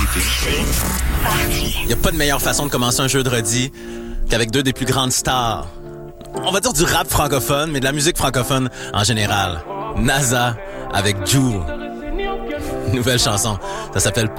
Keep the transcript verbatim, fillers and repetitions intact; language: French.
l'actualité. Il n'y a pas de meilleure façon de commencer un jeudi qu'avec deux des plus grandes stars. On va dire du rap francophone, mais de la musique francophone en général. NASA avec Jul. Nouvelle chanson. Ça s'appelle